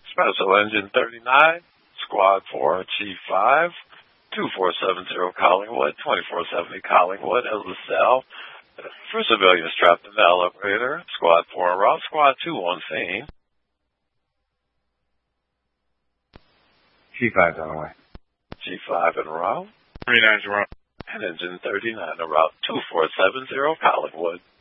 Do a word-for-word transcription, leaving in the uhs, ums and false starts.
Special Engine thirty-nine, Squad four, Chief five, two four seven zero Collingwood, twenty-four seventy Collingwood, as the cell. For civilians trapped in the elevator, Squad four en route, Squad two on scene. Chief five's on the way. Chief five en route. thirty-nine's en route. And Engine thirty-nine en route, two four seven zero Collingwood.